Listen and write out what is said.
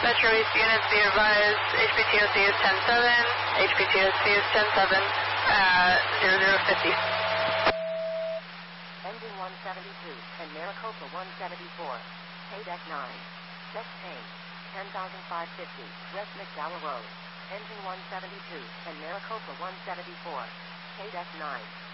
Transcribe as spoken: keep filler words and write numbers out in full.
Metro East units, be advised, H P T O C is ten seven, H P T O C is ten seven, uh, zero zero fifty. Engine one seventy-two, and Maricopa one seventy-four, K deck nine. Check change, ten thousand five hundred fifty, West McDowell Road. Engine one seventy-two, and Maricopa one seventy-four, K deck nine.